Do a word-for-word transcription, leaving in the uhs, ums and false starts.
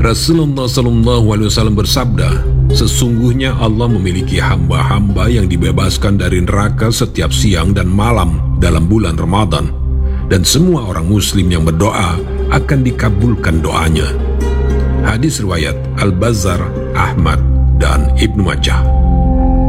Rasulullah Shallallahu Alaihi Wasallam bersabda, sesungguhnya Allah memiliki hamba-hamba yang dibebaskan dari neraka setiap siang dan malam dalam bulan Ramadan, dan semua orang muslim yang berdoa akan dikabulkan doanya. Hadis riwayat Al-Bazzar, Ahmad, dan Ibnu Majah.